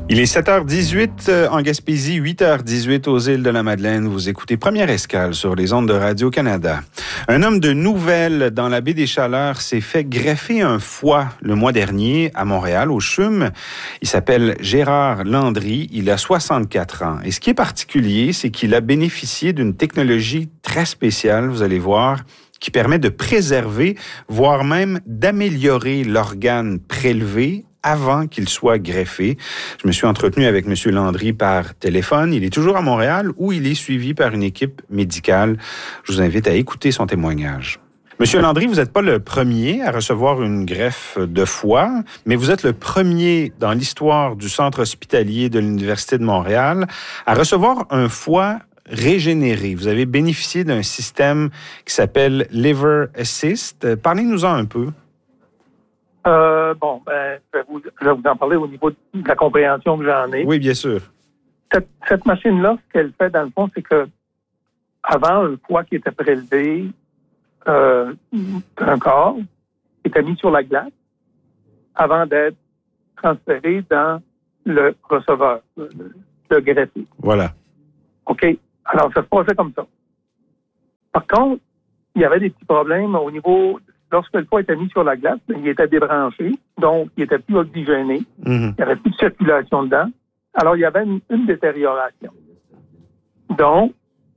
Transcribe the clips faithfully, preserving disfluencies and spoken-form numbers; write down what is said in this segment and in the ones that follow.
Il est sept heures dix-huit en Gaspésie, huit heures dix-huit aux îles de la Madeleine. Vous écoutez Première Escale sur les ondes de Radio-Canada. Un homme de nouvelles dans la baie des Chaleurs s'est fait greffer un foie le mois dernier à Montréal, au C H U M. Il s'appelle Gérard Landry. Il a soixante-quatre ans. Et ce qui est particulier, c'est qu'il a bénéficié d'une technologie très spéciale, vous allez voir, qui permet de préserver, voire même d'améliorer l'organe prélevé avant qu'il soit greffé. Je me suis entretenu avec M. Landry par téléphone. Il est toujours à Montréal où il est suivi par une équipe médicale. Je vous invite à écouter son témoignage. Monsieur Landry, vous n'êtes pas le premier à recevoir une greffe de foie, mais vous êtes le premier dans l'histoire du centre hospitalier de l'Université de Montréal à recevoir un foie régénéré. Vous avez bénéficié d'un système qui s'appelle Liver Assist. Parlez-nous-en un peu. Euh, bon, ben, je vais, vous, je vais vous en parler au niveau de la compréhension que j'en ai. Oui, bien sûr. Cette, cette machine-là, ce qu'elle fait, dans le fond, c'est que avant, un foie qui était prélevé euh, d'un corps était mis sur la glace avant d'être transféré dans le receveur, le, le greffé. Voilà. OK. Alors, ça se passait comme ça. Par contre, il y avait des petits problèmes au niveau... Lorsque le foie était mis sur la glace, il était débranché, donc il était plus oxygéné. Mm-hmm. Il n'y avait plus de circulation dedans. Alors, il y avait une, une détérioration. Donc,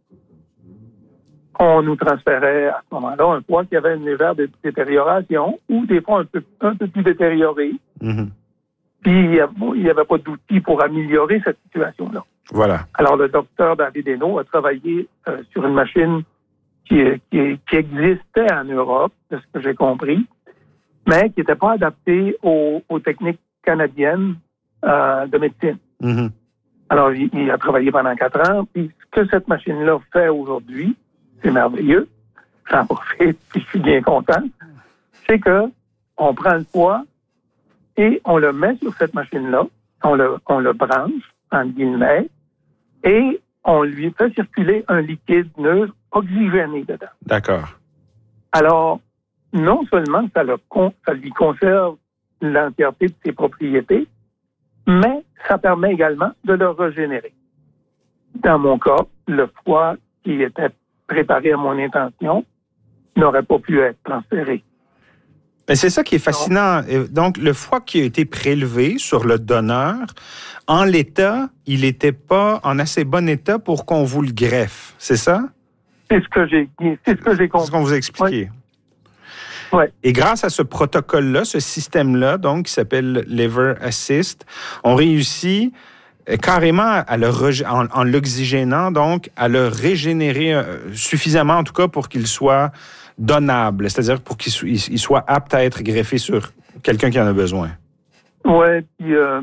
on nous transférait à ce moment-là un foie qui avait une légère détérioration ou des fois un peu, un peu plus détérioré. Mm-hmm. Puis, il n'y avait pas d'outils pour améliorer cette situation-là. Voilà. Alors, le docteur David Hainaut a travaillé euh, sur une machine Qui, qui, qui existait en Europe, de ce que j'ai compris, mais qui n'était pas adapté aux, aux techniques canadiennes euh, de médecine. Mm-hmm. Alors, il, il a travaillé pendant quatre ans, puis ce que cette machine-là fait aujourd'hui, c'est merveilleux, j'en profite, puis je suis bien content, c'est que on prend le foie et on le met sur cette machine-là, on le, on le branche, en guillemets, et on lui fait circuler un liquide neutre oxygéné dedans. D'accord. Alors, non seulement ça, le con, ça lui conserve l'entièreté de ses propriétés, mais ça permet également de le régénérer. Dans mon cas, le foie qui était préparé à mon intention n'aurait pas pu être transféré. Mais c'est ça qui est fascinant. Donc, le foie qui a été prélevé sur le donneur, en l'état, il n'était pas en assez bon état pour qu'on vous le greffe. C'est ça? C'est ce que j'ai, c'est ce que j'ai compris. C'est ce qu'on vous a expliqué. Oui. Ouais. Et grâce à ce protocole-là, ce système-là, donc, qui s'appelle Liver Assist, on réussit carrément à le reg... en, en l'oxygénant, donc, à le régénérer euh, suffisamment, en tout cas, pour qu'il soit donnable, c'est-à-dire pour qu'il so... il soit apte à être greffé sur quelqu'un qui en a besoin. Oui, puis euh,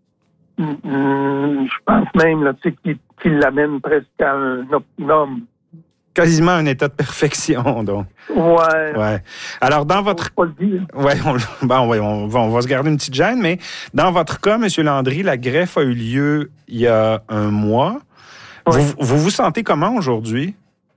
je pense même là, tu sais, qu'il, qu'il l'amène presque à un optimum. Quasiment un état de perfection, donc. Ouais. Ouais. Alors, dans votre... Faut pas le dire. Ouais, on, bon, ouais, on, va, on va se garder une petite gêne, mais dans votre cas, M. Landry, la greffe a eu lieu il y a un mois. Ouais. Vous, vous vous sentez comment aujourd'hui?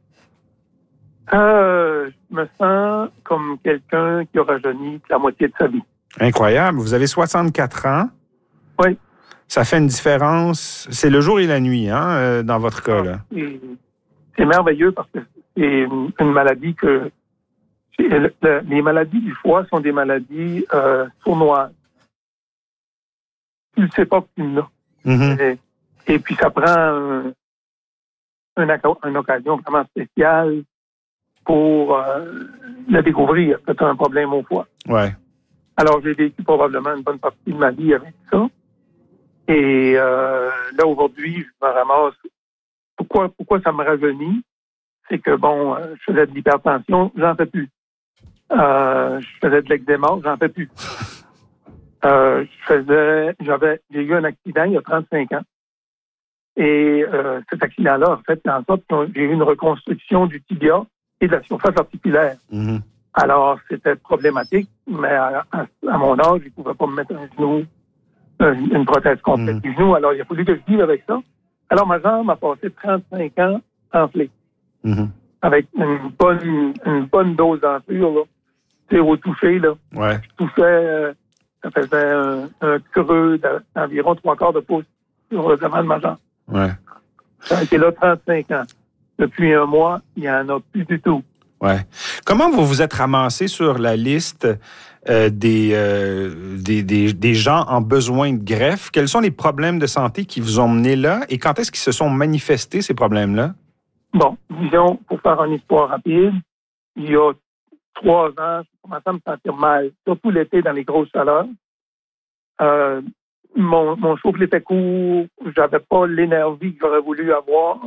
Euh, je me sens comme quelqu'un qui a rajeuni la moitié de sa vie. Incroyable. Vous avez soixante-quatre ans. Oui. Ça fait une différence. C'est le jour et la nuit, hein, dans votre cas, là. Et c'est merveilleux parce que c'est une, une maladie que... Le, le, les maladies du foie sont des maladies euh, sournoises. Tu ne sais pas que tu l'as. Mm-hmm. Et, et puis, ça prend un, un, une occasion vraiment spéciale pour euh, le découvrir que tu as un problème au foie. Ouais. Alors, j'ai vécu probablement une bonne partie de ma vie avec ça. Et euh, là, aujourd'hui, je me ramasse. Pourquoi, pourquoi ça me rajeunit? C'est que, bon, euh, je faisais de l'hypertension, j'en fais plus. Euh, je faisais de l'eczéma, j'en fais plus. Euh, je faisais, j'avais, j'ai eu un accident il y a trente-cinq ans. Et euh, cet accident-là a fait en sorte que j'ai eu une reconstruction du tibia et de la surface articulaire. Mm-hmm. Alors, c'était problématique, mais à, à, à mon âge, je ne pouvais pas me mettre un genou, une, une prothèse complète mm-hmm. du genou. Alors, il a fallu que je vive avec ça. Alors, ma jambe a passé trente-cinq ans enflée. Mm-hmm. Avec une bonne, une bonne dose d'enflure, là. Tu sais, au toucher, là. Ouais. Je touchais, euh, ça faisait un, un creux d'environ trois quarts de pouce sur le devant de ma jambe. Ouais. Ça a été là trente-cinq ans. Depuis un mois, il n'y en a plus du tout. Ouais. Comment vous vous êtes ramassé sur la liste euh, des, euh, des, des, des gens en besoin de greffe? Quels sont les problèmes de santé qui vous ont mené là et quand est-ce qu'ils se sont manifestés, ces problèmes-là? Bon, disons, pour faire une histoire rapide, il y a trois ans, je commençais à me sentir mal, surtout l'été dans les grosses chaleurs. Euh, mon, mon souffle était court, j'avais pas l'énergie que j'aurais voulu avoir.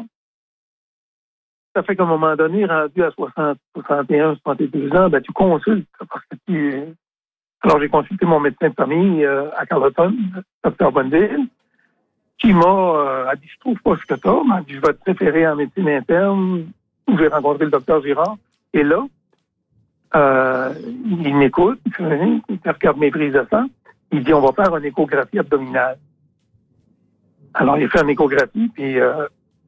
Ça fait qu'à un moment donné, rendu à soixante, soixante et un, soixante-deux ans, ben, tu consultes. Parce que tu... Alors, j'ai consulté mon médecin de famille euh, à Carleton, docteur Bonneville, qui m'a euh, a dit, je trouve pas ce que t'as. M'a dit, je vais te référer en médecine interne, où j'ai rencontré le docteur Girard. Et là, euh, il m'écoute, il regarde mes prises de sang. Il dit, on va faire une échographie abdominale. Alors, il fait une échographie, puis euh,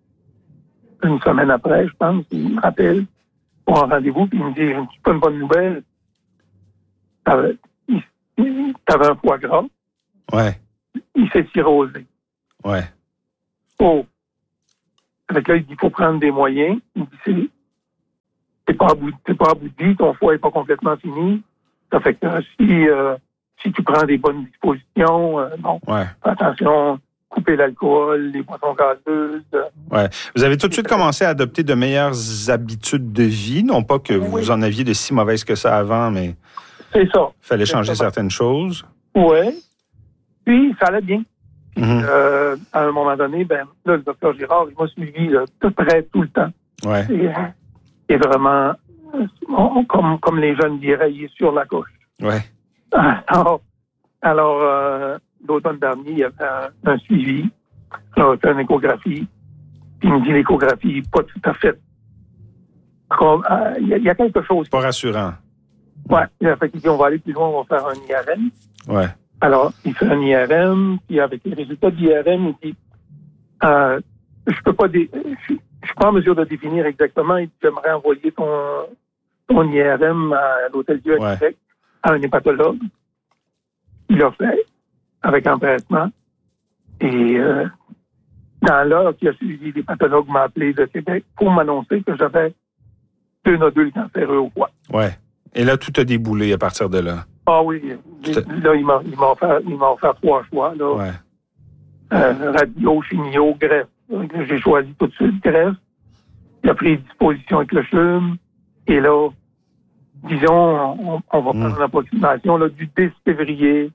une semaine après, je pense, il me rappelle pour un rendez-vous, puis il me dit, c'est pas une bonne nouvelle. T'avais, il, t'avais un foie gras. Ouais. Il s'est cirrhosé. Ouais. Oh. Avec là, il dit, il faut prendre des moyens. Il dit, c'est, t'es pas à bout, t'es pas à bout de vie, ton foie est pas complètement fini. Ça fait que si, euh, si tu prends des bonnes dispositions, euh, bon, ouais. attention, couper l'alcool, les boissons gazeuses. Ouais. Vous avez tout de suite commencé à adopter de meilleures habitudes de vie, non pas que vous oui. en aviez de si mauvaises que ça avant, mais c'est ça. Il fallait c'est changer ça. certaines choses. Oui. Puis, ça allait bien. Puis, Mm-hmm. euh, à un moment donné, ben, là, le docteur Girard, il m'a suivi là, tout près, tout le temps. Ouais. Et, et vraiment, on, comme, comme les jeunes diraient, il est sur la gauche. Ouais. Alors, alors euh, l'automne dernier, il y avait un, un suivi. On a fait une échographie. Puis il me dit l'échographie, pas tout à fait. Comme, euh, il, y a, il y a quelque chose. Pas rassurant. Ouais. Il a fait qu'il dit, on va aller plus loin, on va faire un I R M. Ouais. Alors, il fait un I R M, puis avec les résultats de l'I R M, il dit, euh, je peux pas, dé- je, je suis pas en mesure de définir exactement. Il dit, j'aimerais envoyer ton, ton I R M à l'Hôtel Dieu à Ouais. Québec, à un hépatologue. Il l'a fait, avec empressement. Et, euh, dans l'heure qui a suivi, l'hépatologue m'a appelé de Québec pour m'annoncer que j'avais deux nodules cancéreux au foie. Ouais. Et là, tout a déboulé à partir de là. Ah oui, là, il m'a, il m'a offert, il m'a offert trois choix, là. Ouais. Euh, radio, chimio, greffe. J'ai choisi tout de suite greffe. Il a pris disposition avec le C H U M. Et là, disons, on, on va Mm. faire une approximation là, du dix février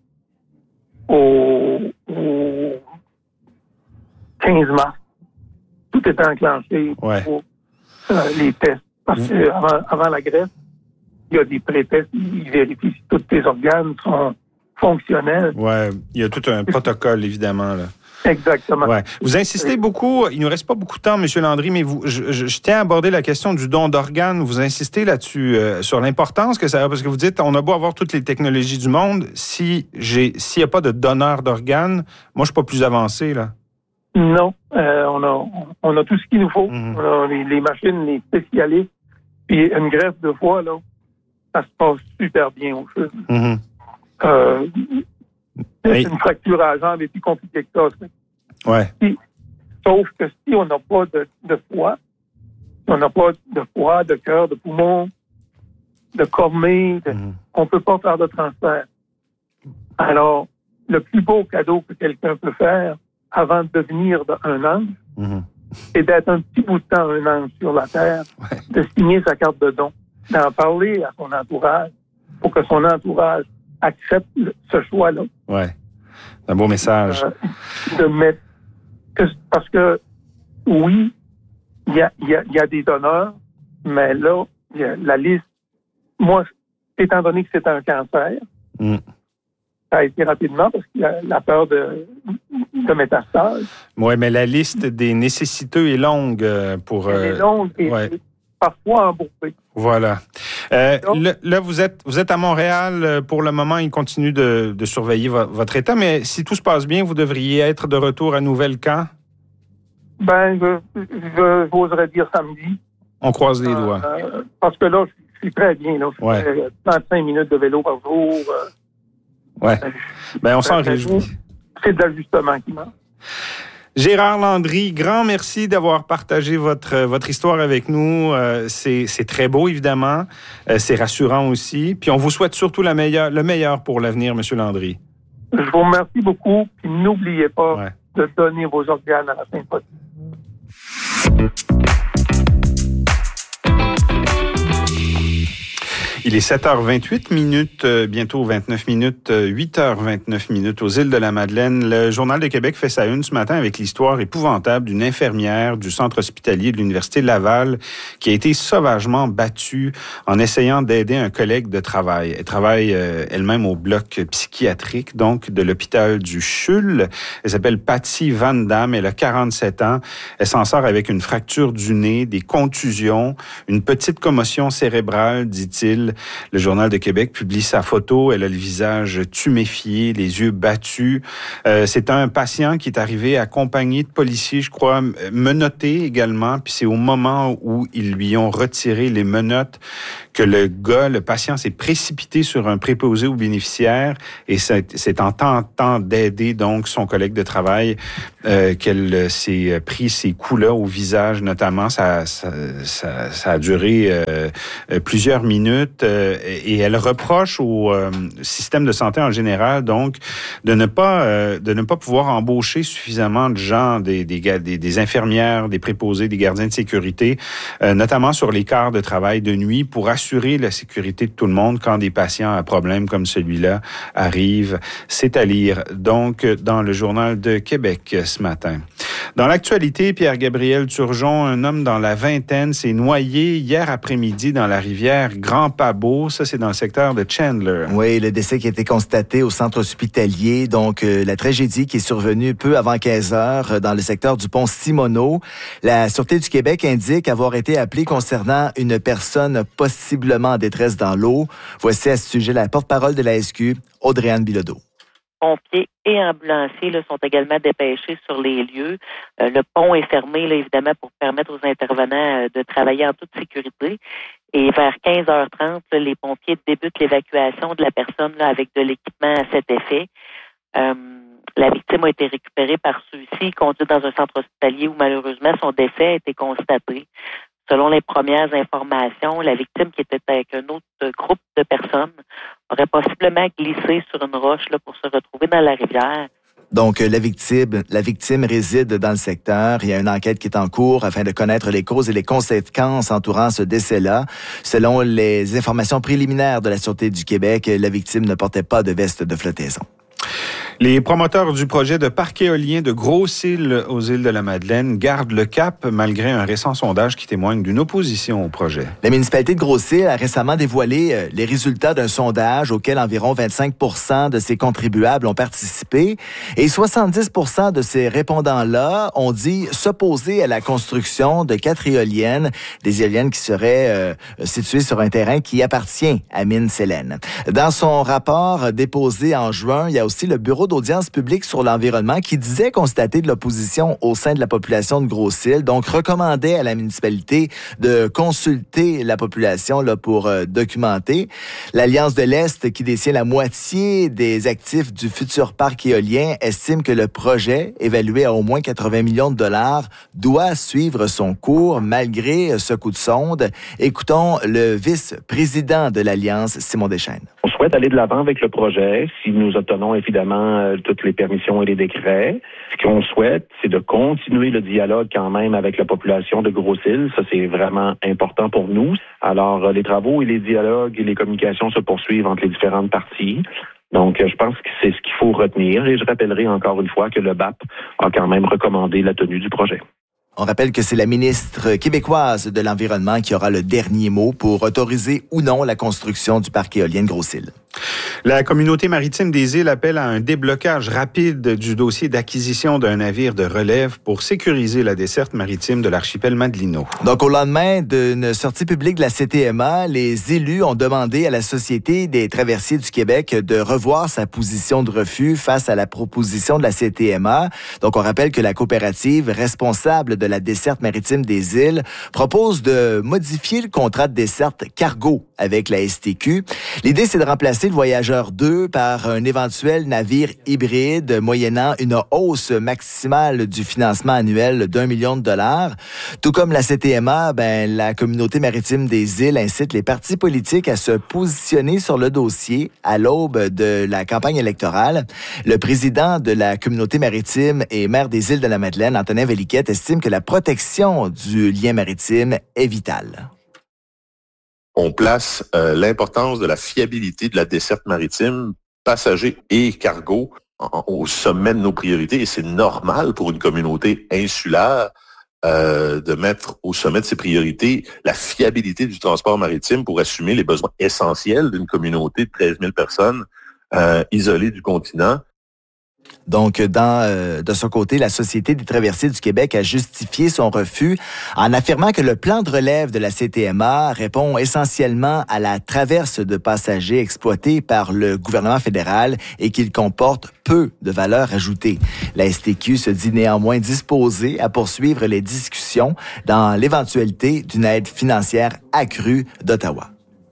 au, au quinze mars. Tout était enclenché Ouais. pour euh, les tests. Parce que avant, avant la greffe, il y a des pré-tests. Ils vérifient si tous tes organes sont fonctionnels. Ouais. Il y a tout un protocole, évidemment, là. Exactement. Ouais. Vous insistez beaucoup, il ne nous reste pas beaucoup de temps, M. Landry, mais vous, je, je, je tiens à aborder la question du don d'organes. Vous insistez là-dessus, euh, sur l'importance que ça a, parce que vous dites, on a beau avoir toutes les technologies du monde, si j'ai, s'il n'y a pas de donneur d'organes, moi, je ne suis pas plus avancé, là. Non, euh, on a on a tout ce qu'il nous faut. Mm-hmm. On a les, les machines, les spécialistes. Puis une greffe de foie, là, ça se passe super bien au C H U M. Mm-hmm. Euh, c'est Mais- une fracture à la jambe et plus compliqué que ça. c'est- Ouais. Si- sauf que si on n'a pas de, de foie, si on n'a pas de foie, de cœur, de poumon, de cornée, de- Mm-hmm. on ne peut pas faire de transfert. Alors, le plus beau cadeau que quelqu'un peut faire avant de devenir un ange, Mm-hmm. c'est d'être un petit bout de temps un ange sur la terre, Ouais. de signer sa carte de don, d'en parler à son entourage pour que son entourage accepte le- ce choix-là. Ouais. C'est un beau message. Euh, de mettre, que- parce que, oui, il y a, il y, a, il y a des donneurs, mais là, il y a la liste, moi, étant donné que c'est un cancer, Mm. ça a été rapidement parce qu'il y a la peur de, de métastase. Oui, mais la liste des nécessiteux est longue euh, pour... Elle euh, est longue et ouais. parfois embourbée. Voilà. Euh, Donc- là, là, vous êtes vous êtes à Montréal. euh, Pour le moment, il continue de, de surveiller vo- votre état, mais si tout se passe bien, vous devriez être de retour à Nouvelle-Camp. Ben, je, je, j'oserais dire samedi. On croise les doigts. Euh, parce que là, je suis très bien. Là. Je Ouais. fais trente-cinq minutes de vélo par jour. Euh, Ouais. Ben, on s'en réjouit. C'est de l'ajustement qui manque. Gérard Landry, grand merci d'avoir partagé votre, votre histoire avec nous. Euh, c'est, c'est très beau, évidemment. Euh, c'est rassurant aussi. Puis on vous souhaite surtout la meilleure, le meilleur pour l'avenir, M. Landry. Je vous remercie beaucoup. Puis n'oubliez pas ouais. de donner vos organes à la sympathie. Il est sept heures vingt-huit minutes, euh, bientôt vingt-neuf minutes, euh, huit heures vingt-neuf minutes aux îles de la Madeleine. Le Journal de Québec fait sa une ce matin avec l'histoire épouvantable d'une infirmière du centre hospitalier de l'Université Laval qui a été sauvagement battue en essayant d'aider un collègue de travail. Elle travaille euh, elle-même au bloc psychiatrique, donc, de l'hôpital du Chul. Elle s'appelle Patty Van Damme, elle a quarante-sept ans. Elle s'en sort avec une fracture du nez, des contusions, une petite commotion cérébrale, dit-il. Le Journal de Québec publie sa photo. Elle a le visage tuméfié, les yeux battus. Euh, c'est un patient qui est arrivé accompagné de policiers, je crois, menottés également. Puis c'est au moment où ils lui ont retiré les menottes que le gars, le patient, s'est précipité sur un préposé aux bénéficiaires et c'est, c'est en tentant d'aider donc son collègue de travail euh, qu'elle s'est pris ces coups-là au visage, notamment. Ça, ça, ça, ça a duré euh, plusieurs minutes. Et elle reproche au euh, système de santé en général, donc, de ne pas euh, de ne pas pouvoir embaucher suffisamment de gens, des des, des, des infirmières, des préposés, des gardiens de sécurité, euh, notamment sur les quarts de travail de nuit, pour assurer la sécurité de tout le monde quand des patients à problème comme celui-là arrivent. C'est à lire, donc, dans le Journal de Québec ce matin. Dans l'actualité, Pierre-Gabriel Turgeon, un homme dans la vingtaine, s'est noyé hier après-midi dans la rivière Grand-Pabot. Ça, c'est dans le secteur de Chandler. Oui, le décès qui a été constaté au centre hospitalier. Donc, euh, la tragédie qui est survenue peu avant quinze heures dans le secteur du pont Simoneau. La Sûreté du Québec indique avoir été appelée concernant une personne possiblement en détresse dans l'eau. Voici à ce sujet la porte-parole de la S Q, Audrey-Anne Bilodeau. Pompiers et ambulanciers là, sont également dépêchés sur les lieux. Euh, le pont est fermé, là, évidemment, pour permettre aux intervenants euh, de travailler en toute sécurité. Et vers quinze heures trente, là, les pompiers débutent l'évacuation de la personne là, avec de l'équipement à cet effet. Euh, la victime a été récupérée par ceux-ci, conduite dans un centre hospitalier où malheureusement son décès a été constaté. Selon les premières informations, la victime, qui était avec un autre groupe de personnes, aurait possiblement glissé sur une roche là, pour se retrouver dans la rivière. Donc, la victime, la victime réside dans le secteur. Il y a une enquête qui est en cours afin de connaître les causes et les conséquences entourant ce décès-là. Selon les informations préliminaires de la Sûreté du Québec, la victime ne portait pas de veste de flottaison. Les promoteurs du projet de parc éolien de Grosse-Île aux îles de la Madeleine gardent le cap malgré un récent sondage qui témoigne d'une opposition au projet. La municipalité de Grosse-Île a récemment dévoilé les résultats d'un sondage auquel environ vingt-cinq pour cent de ses contribuables ont participé et soixante-dix pour cent de ces répondants-là ont dit s'opposer à la construction de quatre éoliennes, des éoliennes qui seraient euh, situées sur un terrain qui appartient à Mines-Sélène. Dans son rapport déposé en juin, il y a aussi le Bureau d'audience publique sur l'environnement qui disait constater de l'opposition au sein de la population de Grosse-Île, donc recommandait à la municipalité de consulter la population là, pour euh, documenter. L'Alliance de l'Est, qui détient la moitié des actifs du futur parc éolien, estime que le projet, évalué à au moins quatre-vingts millions de dollars, doit suivre son cours malgré ce coup de sonde. Écoutons le vice-président de l'Alliance, Simon Deschênes. On souhaite aller de l'avant avec le projet si nous obtenons évidemment euh, toutes les permissions et les décrets. Ce qu'on souhaite, c'est de continuer le dialogue quand même avec la population de Grosse-Île. Ça, c'est vraiment important pour nous. Alors, euh, les travaux et les dialogues et les communications se poursuivent entre les différentes parties. Donc, euh, je pense que c'est ce qu'il faut retenir. Et je rappellerai encore une fois que le B A P a quand même recommandé la tenue du projet. On rappelle que c'est la ministre québécoise de l'Environnement qui aura le dernier mot pour autoriser ou non la construction du parc éolien de Grosse-Île. La communauté maritime des îles appelle à un déblocage rapide du dossier d'acquisition d'un navire de relève pour sécuriser la desserte maritime de l'archipel Madelino. Donc, au lendemain d'une sortie publique de la C T M A, les élus ont demandé à la Société des traversiers du Québec de revoir sa position de refus face à la proposition de la C T M A. Donc, on rappelle que la coopérative responsable de la desserte maritime des îles propose de modifier le contrat de desserte cargo avec la S T Q. L'idée, c'est de remplacer remplacer le Voyageur deux par un éventuel navire hybride, moyennant une hausse maximale du financement annuel d'un million de dollars. Tout comme la C T M A, ben, la Communauté maritime des îles incite les partis politiques à se positionner sur le dossier à l'aube de la campagne électorale. Le président de la Communauté maritime et maire des îles de la Madeleine, Antonin Véliquette, estime que la protection du lien maritime est vitale. On place euh, l'importance de la fiabilité de la desserte maritime, passagers et cargo, en, au sommet de nos priorités. Et c'est normal pour une communauté insulaire euh, de mettre au sommet de ses priorités la fiabilité du transport maritime pour assumer les besoins essentiels d'une communauté de treize mille personnes euh, isolées du continent. Donc, dans, euh, de son côté, la Société des traversiers du Québec a justifié son refus en affirmant que le plan de relève de la C T M A répond essentiellement à la traverse de passagers exploitée par le gouvernement fédéral et qu'il comporte peu de valeur ajoutée. La S T Q se dit néanmoins disposée à poursuivre les discussions dans l'éventualité d'une aide financière accrue d'Ottawa.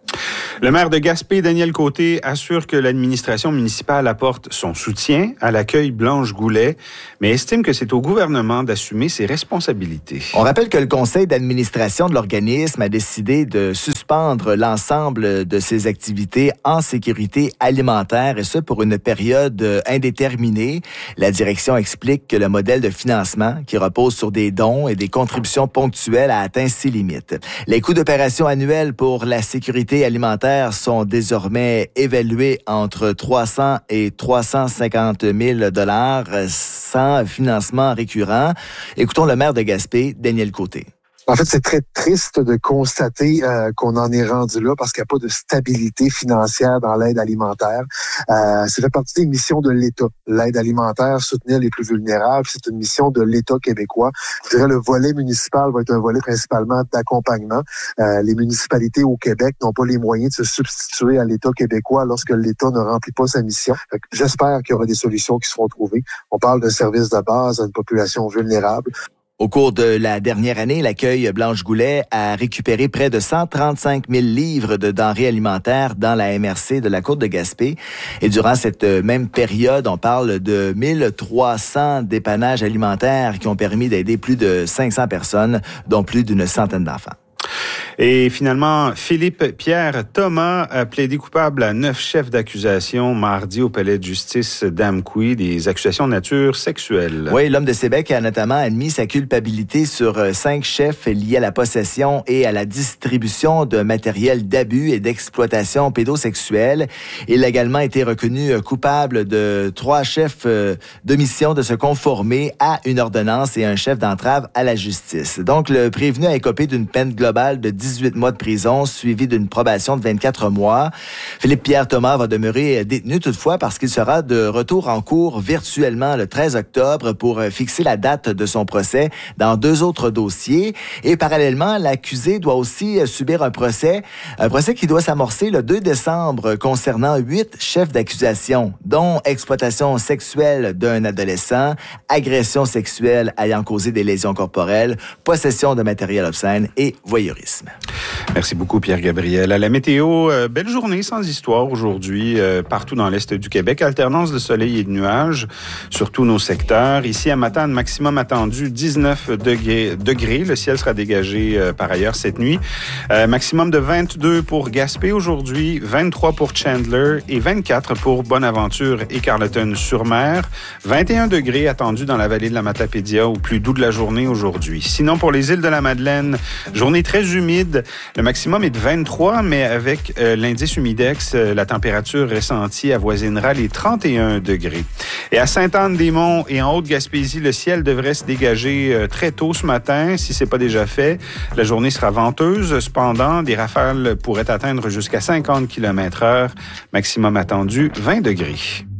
Le maire de Gaspé, Daniel Côté, assure que l'administration municipale apporte son soutien à l'accueil Blanche Goulet, mais estime que c'est au gouvernement d'assumer ses responsabilités. On rappelle que le conseil d'administration de l'organisme a décidé de suspendre l'ensemble de ses activités en sécurité alimentaire, et ce pour une période indéterminée. La direction explique que le modèle de financement, qui repose sur des dons et des contributions ponctuelles, a atteint ses limites. Les coûts d'opération annuels pour la sécurité alimentaire sont désormais évalués entre trois cents et trois cent cinquante mille dollars sans financement récurrent. Écoutons le maire de Gaspé, Daniel Côté. En fait, c'est très triste de constater euh, qu'on en est rendu là parce qu'il n'y a pas de stabilité financière dans l'aide alimentaire. Euh, ça fait partie des missions de l'État. L'aide alimentaire, soutenir les plus vulnérables, c'est une mission de l'État québécois. Je dirais le volet municipal va être un volet principalement d'accompagnement. Euh, les municipalités au Québec n'ont pas les moyens de se substituer à l'État québécois lorsque l'État ne remplit pas sa mission. Fait que j'espère qu'il y aura des solutions qui seront trouvées. On parle d'un service de base à une population vulnérable. Au cours de la dernière année, l'accueil Blanche Goulet a récupéré près de cent trente-cinq mille livres de denrées alimentaires dans la M R C de la Côte de Gaspé. Et durant cette même période, on parle de mille trois cents dépannages alimentaires qui ont permis d'aider plus de cinq cents personnes, dont plus d'une centaine d'enfants. Et finalement, Philippe Pierre Thomas a plaidé coupable à neuf chefs d'accusation mardi au palais de justice d'Amqui des accusations de nature sexuelle. Oui, l'homme de Sébec a notamment admis sa culpabilité sur cinq chefs liés à la possession et à la distribution de matériel d'abus et d'exploitation pédosexuelle. Il a également été reconnu coupable de trois chefs de mission de se conformer à une ordonnance et un chef d'entrave à la justice. Donc, le prévenu a écopé d'une peine globale de dix-huit mois de prison, suivi d'une probation de vingt-quatre mois. Philippe-Pierre Thomas va demeurer détenu toutefois parce qu'il sera de retour en cours virtuellement le treize octobre pour fixer la date de son procès dans deux autres dossiers. Et parallèlement, l'accusé doit aussi subir un procès, un procès qui doit s'amorcer le deux décembre concernant huit chefs d'accusation, dont exploitation sexuelle d'un adolescent, agression sexuelle ayant causé des lésions corporelles, possession de matériel obscène et voyeurisme. Merci beaucoup, Pierre-Gabriel. À la météo, euh, belle journée sans histoire aujourd'hui, euh, partout dans l'est du Québec. Alternance de soleil et de nuages sur tous nos secteurs. Ici, à Matane, maximum attendu dix-neuf degrés. Le ciel sera dégagé euh, par ailleurs cette nuit. Euh, maximum de vingt-deux pour Gaspé aujourd'hui, vingt-trois pour Chandler et vingt-quatre pour Bonaventure et Carleton-sur-Mer. vingt et un degrés attendus dans la vallée de la Matapédia, au plus doux de la journée aujourd'hui. Sinon, pour les îles de la Madeleine, journée très humide. Le maximum est de vingt-trois, mais avec euh, l'indice humidex, euh, la température ressentie avoisinera les trente et un degrés. Et à Sainte-Anne-des-Monts et en Haute-Gaspésie, le ciel devrait se dégager euh, très tôt ce matin, si ce n'est pas déjà fait. La journée sera venteuse. Cependant, des rafales pourraient atteindre jusqu'à cinquante kilomètres heure. Maximum attendu, vingt degrés.